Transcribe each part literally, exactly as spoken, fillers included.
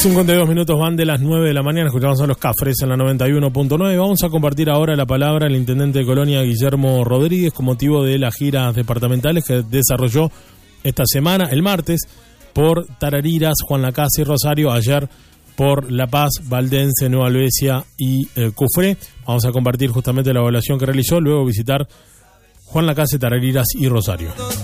cincuenta y dos minutos van de las nueve de la mañana, escuchamos a los Cafres en la noventa y uno punto nueve. Vamos a compartir ahora la palabra al intendente de Colonia, Guillermo Rodríguez, con motivo de las giras departamentales que desarrolló esta semana, el martes, por Tarariras, Juan Lacase y Rosario, ayer por La Paz, Valdense, Nueva Albesia y eh, Cufré. Vamos a compartir justamente la evaluación que realizó, luego visitar Juan Lacase, Tarariras y Rosario. Es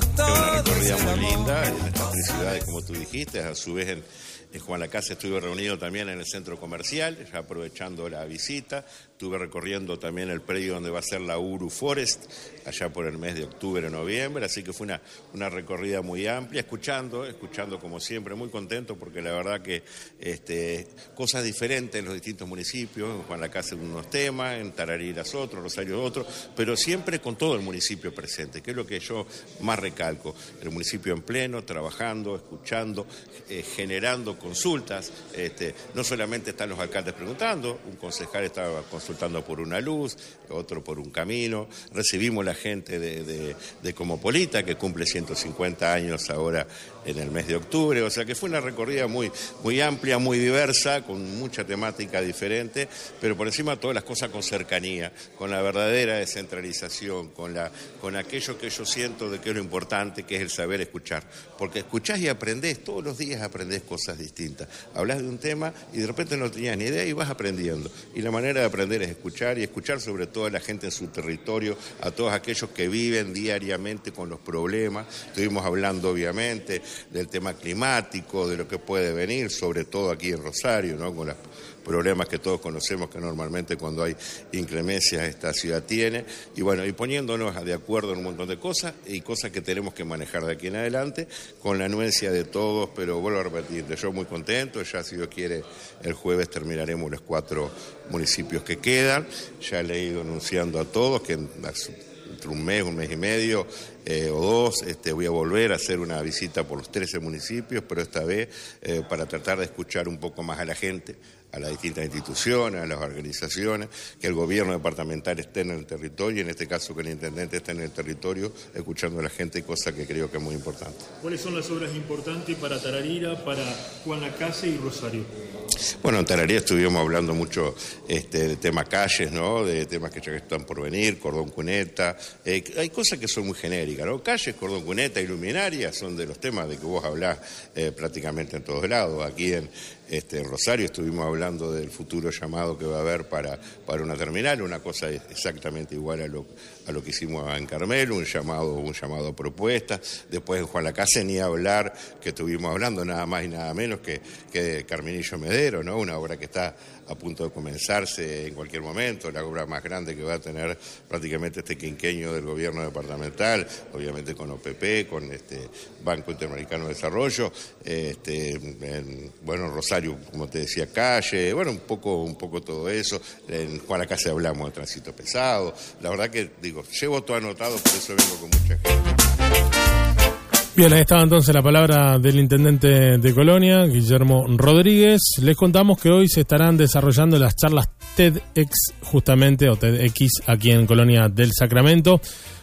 una recorrida muy linda en estas tres ciudades, como tú dijiste. A su vez, en, en Juan Lacase estuve reunido también en el centro comercial, ya aprovechando la visita. Estuve recorriendo también el predio donde va a ser la Uru Forest, allá por el mes de octubre o noviembre, así que fue una, una recorrida muy amplia, escuchando, escuchando como siempre, muy contento porque la verdad que este, cosas diferentes en los distintos municipios, en Juan Lacase unos temas, en Tarariras otros, Rosario otros, pero siempre con todo el municipio presente, que es lo que yo más recalco, el municipio en pleno, trabajando, escuchando, eh, generando consultas, este, no solamente están los alcaldes preguntando, un concejal estaba consultando por una luz, otro por un camino, recibimos la gente de, de, de Comopolita, que cumple ciento cincuenta años ahora en el mes de octubre, o sea que fue una recorrida muy, muy amplia, muy diversa, con mucha temática diferente, pero por encima de todas las cosas con cercanía, con la verdadera descentralización, con, la, con aquello que yo siento de que es lo importante, que es el saber escuchar, porque escuchás y aprendés, todos los días aprendés cosas distintas, hablás de un tema y de repente no tenías ni idea y vas aprendiendo, y la manera de aprender es escuchar, y escuchar sobre todo a la gente en su territorio, a todos aquellos que viven diariamente con los problemas. Estuvimos hablando obviamente del tema climático, de lo que puede venir, sobre todo aquí en Rosario, ¿no? Con los problemas que todos conocemos que normalmente cuando hay inclemencias esta ciudad tiene, y bueno, y poniéndonos de acuerdo en un montón de cosas, y cosas que tenemos que manejar de aquí en adelante, con la anuencia de todos, pero vuelvo a repetir, yo muy contento, ya si Dios quiere el jueves terminaremos los cuatro municipios que quedan, ya le he ido anunciando a todos que en entre un mes, un mes y medio eh, o dos, este, voy a volver a hacer una visita por los trece municipios, pero esta vez eh, para tratar de escuchar un poco más a la gente, a las distintas instituciones, a las organizaciones, que el gobierno departamental esté en el territorio, y en este caso que el intendente esté en el territorio, escuchando a la gente, cosa que creo que es muy importante. ¿Cuáles son las obras importantes para Tararira, para Juan Lacase y Rosario? Bueno, en Tararira estuvimos hablando mucho este, de temas calles, ¿no? De temas que ya están por venir, cordón cuneta, eh, hay cosas que son muy genéricas, ¿no? Calles, cordón cuneta y luminarias son de los temas de que vos hablás eh, prácticamente en todos lados. Aquí en, este, en Rosario estuvimos hablando del futuro llamado que va a haber para, para una terminal, una cosa exactamente igual a lo, a lo que hicimos en Carmelo, un llamado, un llamado a propuestas. Después en Juan Lacase ni hablar, que estuvimos hablando nada más y nada menos que, que de Carmenillo Medero, ¿no? Una obra que está a punto de comenzarse en cualquier momento, la obra más grande que va a tener prácticamente este quinquenio del gobierno departamental, obviamente con O P P, con este Banco Interamericano de Desarrollo, este, en, bueno, Rosario, como te decía, calle, bueno, un poco, un poco todo eso. En Juan Lacase hablamos de tránsito pesado, la verdad que, digo, llevo todo anotado, por eso vengo con mucha gente. Bien, ahí estaba entonces la palabra del intendente de Colonia, Guillermo Rodríguez. Les contamos que hoy se estarán desarrollando las charlas TEDx, justamente, o TEDx, aquí en Colonia del Sacramento.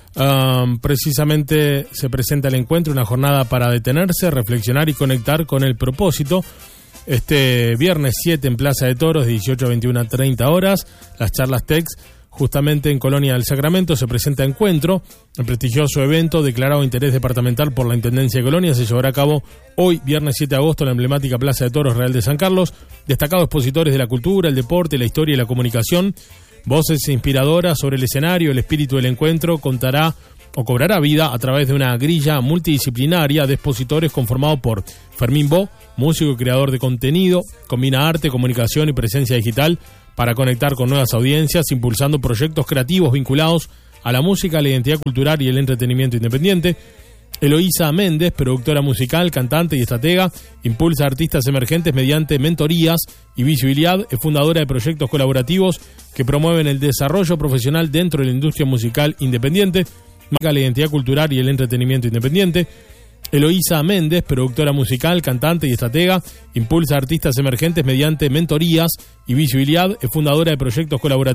Um, precisamente se presenta el encuentro, una jornada para detenerse, reflexionar y conectar con el propósito. Este viernes siete en Plaza de Toros, de dieciocho a veintiuna a treinta horas, las charlas TEDx. Justamente en Colonia del Sacramento se presenta Encuentro, el prestigioso evento declarado de interés departamental por la Intendencia de Colonia. Se llevará a cabo hoy, viernes siete de agosto, en la emblemática Plaza de Toros Real de San Carlos. Destacados expositores de la cultura, el deporte, la historia y la comunicación. Voces inspiradoras sobre el escenario. El espíritu del encuentro contará o cobrará vida a través de una grilla multidisciplinaria de expositores conformado por Fermín Bo, músico y creador de contenido, combina arte, comunicación y presencia digital para conectar con nuevas audiencias, impulsando proyectos creativos vinculados a la música, la identidad cultural y el entretenimiento independiente. Eloísa Méndez, productora musical, cantante y estratega, impulsa a artistas emergentes mediante mentorías y visibilidad. Es fundadora de proyectos colaborativos que promueven el desarrollo profesional dentro de la industria musical independiente, marca la identidad cultural y el entretenimiento independiente. Eloísa Méndez, productora musical, cantante y estratega, impulsa a artistas emergentes mediante mentorías y visibilidad. Es fundadora de proyectos colaborativos